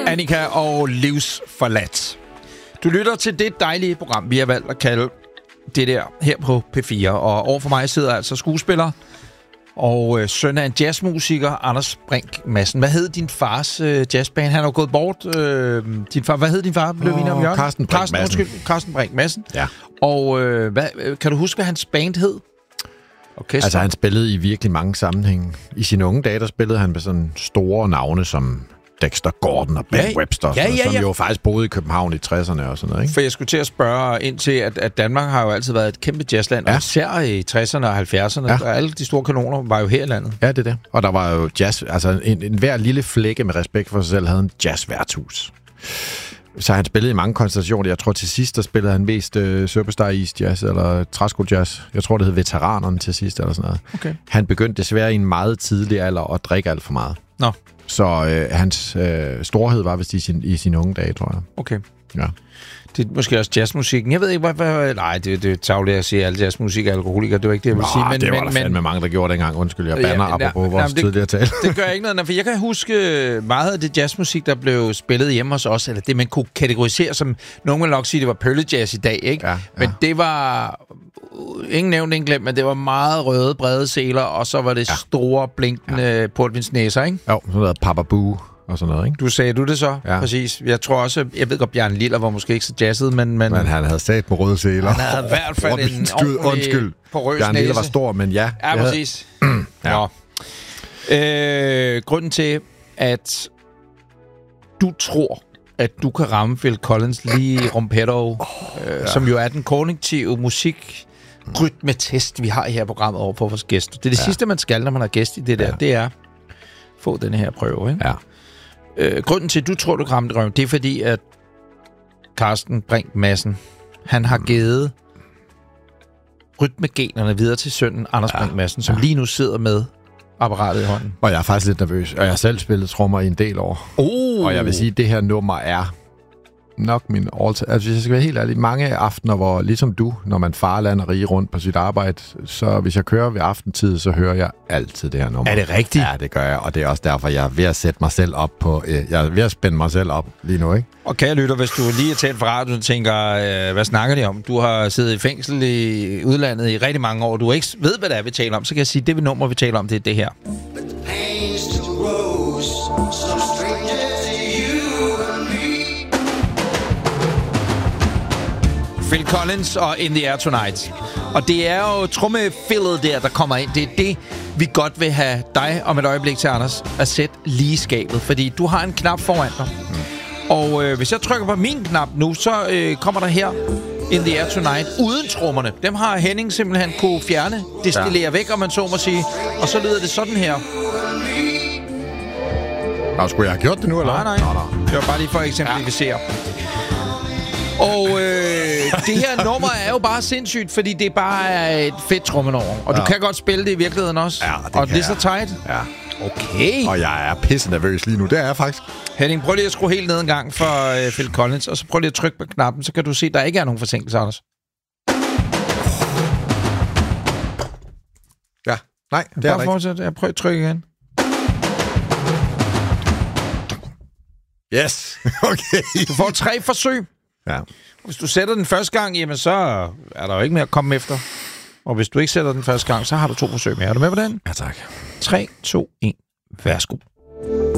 Annika og Livsforladt. Du lytter til det dejlige program, vi har valgt at kalde det der her på P4. Og overfor mig sidder altså skuespiller og søn af en jazzmusiker, Anders Brink Madsen. Hvad hed din fars jazzband? Han er jo gået bort. Din far, hvad hed din far? Carsten Brink Madsen. Carsten Brink Madsen. Ja. Og kan du huske, hvad hans band hed? Orkester. Altså, han spillede i virkelig mange sammenhænge. I sine unge dage, der spillede han med sådan store navne som Dexter Gordon og Ben Webster, som jo faktisk boede i København i 60'erne og sådan noget, ikke? For jeg skulle til at spørge ind til, at Danmark har jo altid været et kæmpe jazzland, og især i 60'erne og 70'erne, og alle de store kanoner var jo her i landet. Ja, det er det. Og der var jo jazz, altså en hver lille flække med respekt for sig selv havde en jazzværtshus. Så han spillede i mange konstellationer. Jeg tror til sidst, der spillede han mest Superstar East Jazz, eller Træsko Jazz. Jeg tror, det hed Veteranerne til sidst, eller sådan noget. Okay. Han begyndte desværre i en meget tidlig alder at drikke alt for meget. Nå. Så hans storhed var vist i sine unge dage, tror jeg. Okay. Ja. Det er måske også jazzmusikken. Jeg ved ikke, hvad nej, det er tavligt at sige, at alle jazzmusik er alkoholiker. Det var ikke det, jeg ville sige. Men, det var der fandme mange, der gjorde dengang. Undskyld, jeg banner apropos vores tidligere tale. Det gør ikke noget, for jeg kan huske meget af det jazzmusik, der blev spillet hjemme hos os, eller det, man kunne kategorisere som, nogen vil nok sige, det var pøllejazz i dag, ikke? Ja. Men det var, ingen nævnt, ingen glemt, men det var meget røde, brede seler, og så var det store, blinkende portvinsnæser, ikke? Jo, sådan noget Papa Boo og sådan noget, ikke? Sagde du det så? Ja. Præcis. Jeg tror også, jeg ved godt, Bjarne Liller var måske ikke så jazzet, men han havde sat med røde seler. Han havde i hvert fald en ordentlig porøs Bjarne Liller var stor, men ja. Ja, præcis. Ja. Grunden til, at du tror, at du kan ramme Phil Collins lige rumpetto, som jo er den kognitive musik rytmetest, vi har i her programmet over for vores gæster. Det er det sidste, man skal, når man har gæst i det der. Det er få den her prøve, ikke? Ja. Grunden til, at du tror, du kan ramme det røven, det er fordi, at Carsten Brink Madsen, han har givet rytmegenerne videre til sønnen Anders Brink Madsen, som lige nu sidder med apparatet i hånden. Og jeg er faktisk lidt nervøs, og jeg har selv spillet trommer i en del år. Og jeg vil sige, at det her nummer er nok min all-time. Altså, hvis jeg skal være helt ærlig, mange aftener, hvor ligesom du, når man farlander rige rundt på sit arbejde, så hvis jeg kører ved aftentid, så hører jeg altid det her nummer. Er det rigtigt? Ja, det gør jeg, og det er også derfor, jeg er ved at sætte mig selv op på... jeg er ved at spænde mig selv op lige nu, ikke? Og kære lytter, hvis du lige er talt fra radioen og tænker, hvad snakker de om? Du har siddet i fængsel i udlandet i rigtig mange år, du ikke ved, hvad det er, vi taler om, så kan jeg sige, at det nummer, vi taler om, det er det her. Phil Collins og In the Air Tonight. Og det er jo trommefillet der kommer ind. Det er det, vi godt vil have dig om et øjeblik til, Anders, at sætte lige skabet. Fordi du har en knap foran dig. Og hvis jeg trykker på min knap nu, så kommer der her In the Air Tonight uden trommerne. Dem har Henning simpelthen kunne fjerne, destillere væk, om man så må sige. Og så lyder det sådan her. Nå, skulle jeg have gjort det nu, eller? Nej. Det var bare lige for at eksemplificere. Og det her nummer er jo bare sindssygt, fordi det bare er et fedt trommenummer. Og du kan godt spille det i virkeligheden også. Ja, det og det er så tight. Ja. Okay. Og jeg er pisse nervøs lige nu. Det er jeg faktisk. Henning, prøv lige at skrue helt ned en gang for Phil Collins, og så prøv lige at trykke på knappen, så kan du se, at der ikke er nogen forsinkelse, Anders. Ja. Nej, det er der ikke. Jeg prøver at trykke igen. Yes. Okay. Du får 3 forsøg. Ja. Hvis du sætter den første gang, jamen så er der jo ikke mere at komme efter. Og hvis du ikke sætter den første gang, så har du 2 forsøg mere. Er du med på den? Ja, tak. 3, 2, 1. Værsgo.